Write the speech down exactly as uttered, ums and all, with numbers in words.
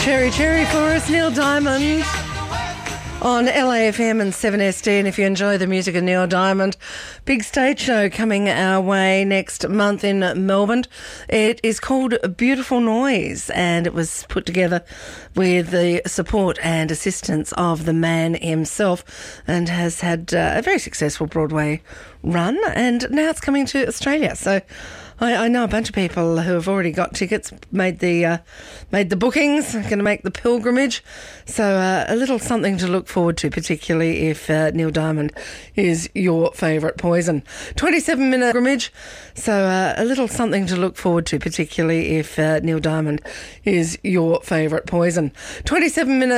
Cherry Cherry for us, Neil Diamond on L A F M and seven S D. And if you enjoy the music of Neil Diamond, big stage show coming our way next month in Melbourne. It is called Beautiful Noise, and it was put together with the support and assistance of the man himself, and has had uh, a very successful Broadway run, and now it's coming to Australia. So I, I know a bunch of people who have already got tickets, made the uh, made the bookings, going to make the pilgrimage. So uh, a little something to look forward to, particularly if uh, Neil Diamond is your favourite poison. twenty-seven minute pilgrimage. So uh, a little something to look forward to, particularly if uh, Neil Diamond is your favourite poison. twenty-seven minute